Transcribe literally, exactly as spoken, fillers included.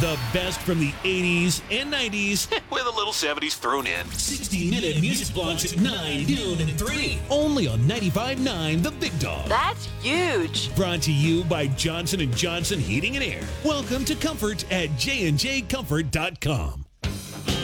The best from the eighties and nineties with a little seventies thrown in. sixty-minute music blocks at nine, noon, and three. Only on ninety-five point nine The Big Dog. That's huge. Brought to you by Johnson and Johnson Heating and Air. Welcome to Comfort at j and j comfort dot com.